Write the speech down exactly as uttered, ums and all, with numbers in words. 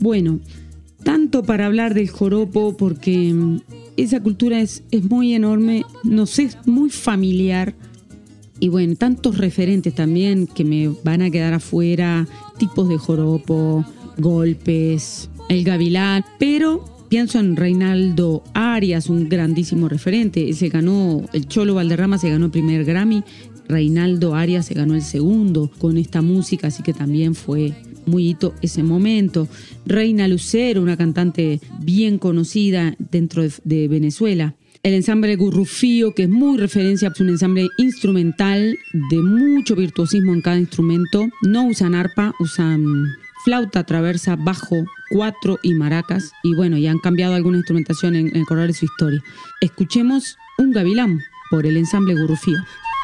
Bueno, tanto para hablar del joropo porque esa cultura es, es muy enorme, nos es muy familiar y bueno, tantos referentes también que me van a quedar afuera, tipos de joropo, golpes, el gavilán, pero pienso en Reinaldo Arias, un grandísimo referente. Se ganó, el Cholo Valderrama se ganó el primer Grammy, Reinaldo Arias se ganó el segundo con esta música, así que también fue muy hito ese momento. Reina Lucero, una cantante bien conocida dentro de, de Venezuela. El ensamble Gurrufío, que es muy referencia, es un ensamble instrumental de mucho virtuosismo en cada instrumento. No usan arpa, usan flauta traversa, bajo, cuatro y maracas. Y bueno, ya han cambiado alguna instrumentación en, en el correr de su historia. Escuchemos Un Gavilán por el ensamble Gurrufío.